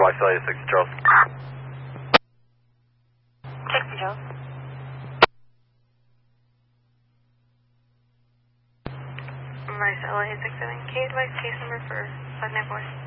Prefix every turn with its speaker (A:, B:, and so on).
A: Marcel 86 Charles.
B: Taxi Charles. Marcel 867, K advice case number for 594.